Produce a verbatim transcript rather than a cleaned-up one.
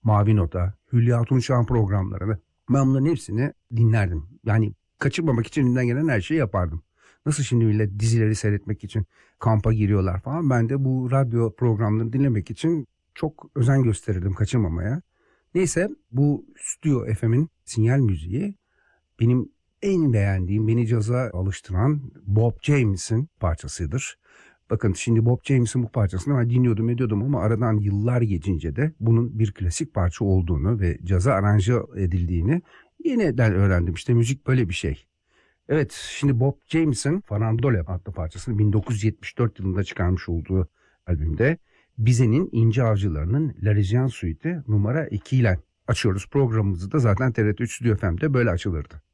Mavi Nota, Hülya Tunçağan programlarını. Ben bunların hepsini dinlerdim. Yani kaçırmamak için elimden gelen her şeyi yapardım. Nasıl şimdi millet dizileri seyretmek için kampa giriyorlar falan. Ben de bu radyo programlarını dinlemek için çok özen gösterirdim kaçırmamaya. Neyse bu Stüdyo F M'in sinyal müziği benim en beğendiğim, beni caza alıştıran Bob James'in parçasıdır. Bakın şimdi Bob James'in bu parçasını ben dinliyordum ediyordum ama aradan yıllar geçince de bunun bir klasik parça olduğunu ve caza aranje edildiğini yeniden öğrendim. İşte müzik böyle bir şey. Evet, şimdi Bob James'in Farandole adlı parçasını bin dokuz yüz yetmiş dört yılında çıkarmış olduğu albümde Bize'nin İnce Avcıları'nın Larisian Suite'i numara iki ile açıyoruz. Programımızı da zaten T R T üç Stüdyo F M'de böyle açılırdı.